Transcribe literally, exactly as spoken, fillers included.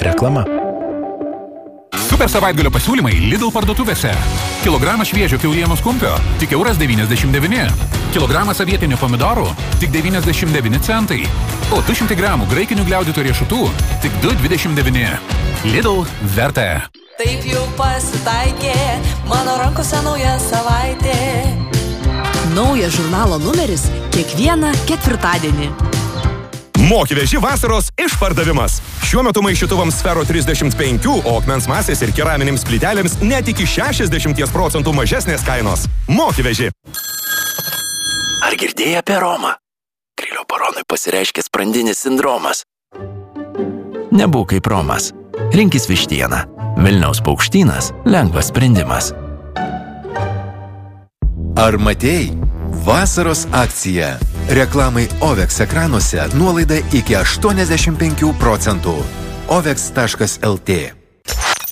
Reklama. Super savaitgalio pasiūlymai Lidl parduotuvėse. Kilogramas šviežio kiaulienos kumpio tik euras devyniasdešimt devyni. Kilogramas avietinių pomidorų tik devyniasdešimt devyni centai. O du šimtai gramų graikinių gliaudytų riešutų tik du dvidešimt devyni. Lidl verta. Taip jau pasitaikė, mano rankose nauja savaitė. Naujas žurnalo numeris kiekvieną ketvirtadienį. Moki-veži vasaros išpardavimas. Šiuo metu maišytuvams Sfero trisdešimt penki, o akmens masės ir keraminėms plytelėms net iki šešiasdešimt procentų mažesnės kainos. Moki-veži. Ar girdėjai apie Romą? Grilio baronui pasireiškia sprandinis sindromas. Nebūk kaip Romas. Rinkis vištieną. Vilniaus paukštynas – lengvas sprendimas. Ar matei? Vasaros akcija. Reklamai Ovex ekranuose nuolaida iki aštuoniasdešimt penkių procentų. ovex taškas lt